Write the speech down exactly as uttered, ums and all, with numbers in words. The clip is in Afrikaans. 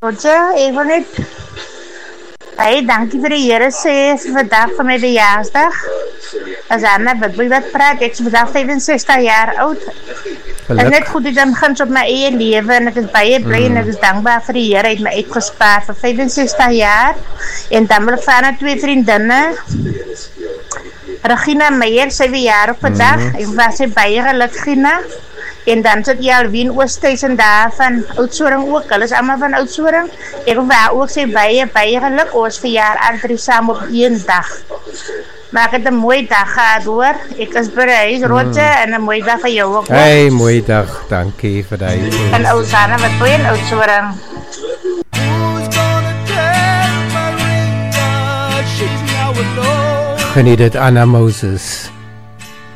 Roger, ek wil net Hey, dankie vir die Here sê vandag vir my verjaarsdag. As Anna wat wil wat praat, ek is vandag vyfensestig jaar oud. En net goed ek dan begin op my eie lewe en ek is baie bly mm. en ek is dankbaar vir die Here uit my uitgespaar vir vyfensestig jaar. En dan wil ek vir Anna twee vriendinne. Regina Meyer, sy verjaar op vandag. Mm. Ek was sy baie geluk, Regina. En dan sit jy Alwien Oosthuizen daar van Oudtshoorn ook. Hulle is allemaal van Oudtshoorn. Ek wil ook sê baie, baie geluk. Ons verjaar al drie samen op één dag. Maar ek het een mooie dag gehad hoor. Ek is by huis, Roger, mm. en een mooie dag vir jou ook. Hey, mooie dag. Dankie vir die. En Oudsana, wat doe je in Oudtshoorn? Geniet het, Anna Moses.